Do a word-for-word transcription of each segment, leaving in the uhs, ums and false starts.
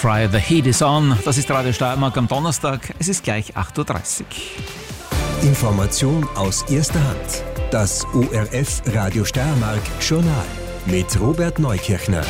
Fry, The Heat is On. Das ist Radio Steiermark am Donnerstag. Es ist gleich acht Uhr dreißig. Information aus erster Hand. Das O R F Radio Steiermark Journal mit Robert Neukirchner.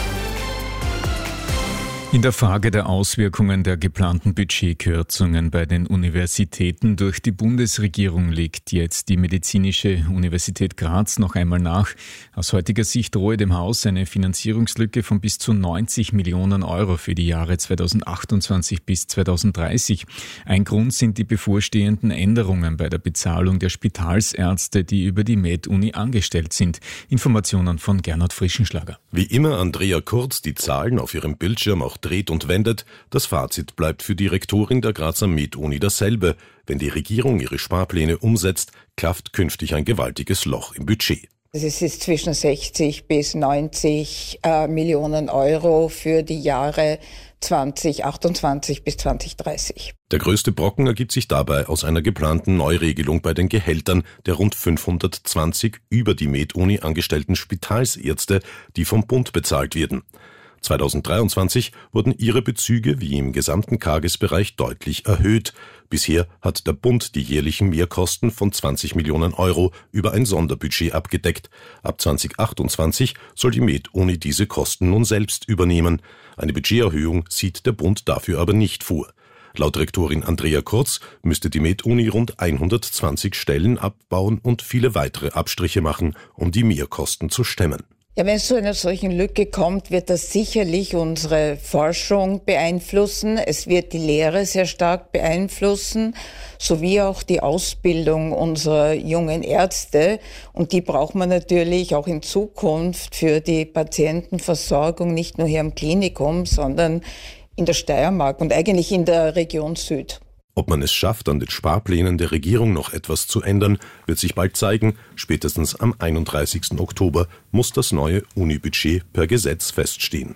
In der Frage der Auswirkungen der geplanten Budgetkürzungen bei den Universitäten durch die Bundesregierung legt jetzt die Medizinische Universität Graz noch einmal nach. Aus heutiger Sicht drohe dem Haus eine Finanzierungslücke von bis zu neunzig Millionen Euro für die Jahre zweitausendachtundzwanzig bis zweitausenddreißig. Ein Grund sind die bevorstehenden Änderungen bei der Bezahlung der Spitalsärzte, die über die Med-Uni angestellt sind. Informationen von Gernot Frischenschlager. Wie immer Andrea Kurz die Zahlen auf ihrem Bildschirm auch dreht und wendet, das Fazit bleibt für die Rektorin der Grazer Med-Uni dasselbe. Wenn die Regierung ihre Sparpläne umsetzt, klafft künftig ein gewaltiges Loch im Budget. Es ist zwischen sechzig bis neunzig äh, Millionen Euro für die Jahre zweitausendachtundzwanzig bis zweitausenddreißig. Der größte Brocken ergibt sich dabei aus einer geplanten Neuregelung bei den Gehältern der rund fünfhundertzwanzig über die Med-Uni angestellten Spitalsärzte, die vom Bund bezahlt werden. zweitausenddreiundzwanzig wurden ihre Bezüge wie im gesamten Tagesbereich deutlich erhöht. Bisher hat der Bund die jährlichen Mehrkosten von zwanzig Millionen Euro über ein Sonderbudget abgedeckt. Ab zweitausendachtundzwanzig soll die Med-Uni diese Kosten nun selbst übernehmen. Eine Budgeterhöhung sieht der Bund dafür aber nicht vor. Laut Rektorin Andrea Kurz müsste die Med-Uni rund hundertzwanzig Stellen abbauen und viele weitere Abstriche machen, um die Mehrkosten zu stemmen. Ja, wenn es zu einer solchen Lücke kommt, wird das sicherlich unsere Forschung beeinflussen. Es wird die Lehre sehr stark beeinflussen, sowie auch die Ausbildung unserer jungen Ärzte. Und die braucht man natürlich auch in Zukunft für die Patientenversorgung, nicht nur hier am Klinikum, sondern in der Steiermark und eigentlich in der Region Süd. Ob man es schafft, an den Sparplänen der Regierung noch etwas zu ändern, wird sich bald zeigen. Spätestens am einunddreißigsten Oktober muss das neue Uni-Budget per Gesetz feststehen.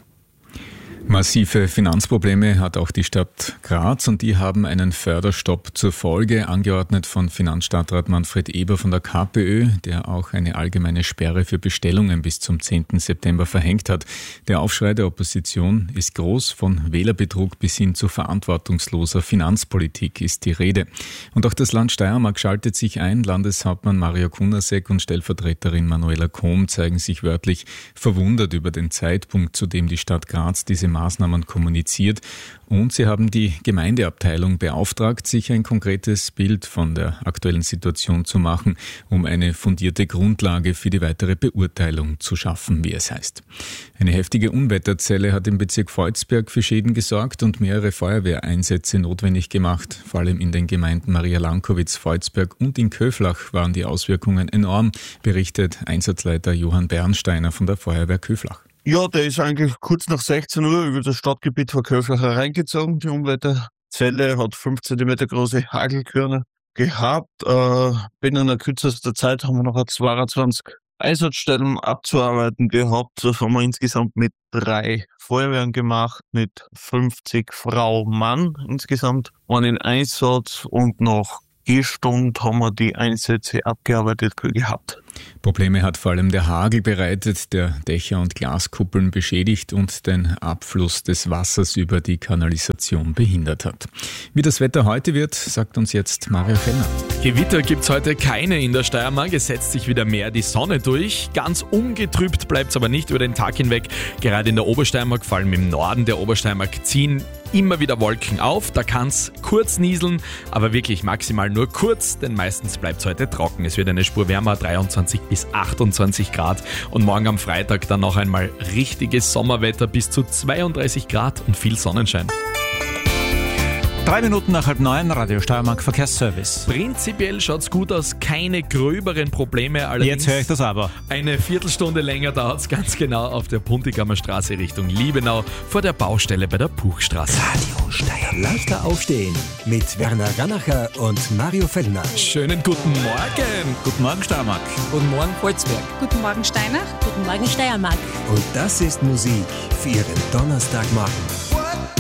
Massive Finanzprobleme hat auch die Stadt Graz und die haben einen Förderstopp zur Folge, angeordnet von Finanzstadtrat Manfred Eber von der KPÖ, der auch eine allgemeine Sperre für Bestellungen bis zum zehnten September verhängt hat. Der Aufschrei der Opposition ist groß, von Wählerbetrug bis hin zu verantwortungsloser Finanzpolitik ist die Rede. Und auch das Land Steiermark schaltet sich ein. Landeshauptmann Mario Kunasek und Stellvertreterin Manuela Kohm zeigen sich wörtlich verwundert über den Zeitpunkt, zu dem die Stadt Graz diese Maßnahmen kommuniziert, und sie haben die Gemeindeabteilung beauftragt, sich ein konkretes Bild von der aktuellen Situation zu machen, um eine fundierte Grundlage für die weitere Beurteilung zu schaffen, wie es heißt. Eine heftige Unwetterzelle hat im Bezirk Volzberg für Schäden gesorgt und mehrere Feuerwehreinsätze notwendig gemacht. Vor allem in den Gemeinden Maria Lankowitz, Volzberg und in Köflach waren die Auswirkungen enorm, berichtet Einsatzleiter Johann Bernsteiner von der Feuerwehr Köflach. Ja, der ist eigentlich kurz nach sechzehn Uhr über das Stadtgebiet von Köflach hereingezogen. Die Unwetterzelle hat fünf Zentimeter große Hagelkörner gehabt. Äh, binnen einer kürzester Zeit haben wir noch zweiundzwanzig Einsatzstellen abzuarbeiten gehabt. Das haben wir insgesamt mit drei Feuerwehren gemacht, mit fünfzig Frau Mann insgesamt. Waren in Einsatz und nach eine Stunde haben wir die Einsätze abgearbeitet gehabt. Probleme hat vor allem der Hagel bereitet, der Dächer und Glaskuppeln beschädigt und den Abfluss des Wassers über die Kanalisation behindert hat. Wie das Wetter heute wird, sagt uns jetzt Mario Fellner. Gewitter gibt's heute keine in der Steiermark. Es setzt sich wieder mehr die Sonne durch. Ganz ungetrübt bleibt's aber nicht über den Tag hinweg. Gerade in der Obersteiermark, vor allem im Norden der Obersteiermark, ziehen immer wieder Wolken auf. Da kann's kurz nieseln, aber wirklich maximal nur kurz, denn meistens bleibt's heute trocken. Es wird eine Spur wärmer, dreiundzwanzig bis achtundzwanzig Grad, und morgen am Freitag dann noch einmal richtiges Sommerwetter bis zu zweiunddreißig Grad und viel Sonnenschein. Drei Minuten nach halb neun, Radio Steiermark Verkehrsservice. Prinzipiell schaut's gut aus, keine gröberen Probleme. Allerdings Jetzt höre ich das aber. Eine Viertelstunde länger dauert's ganz genau auf der Puntigammer Straße Richtung Liebenau vor der Baustelle bei der Puchstraße. Radio Steiermark. Leichter aufstehen mit Werner Ranacher und Mario Fellner. Schönen guten Morgen. Guten Morgen Steiermark. Guten Morgen Volzberg. Guten Morgen Steinach. Guten Morgen Steiermark. Und das ist Musik für Ihren Donnerstagmorgen.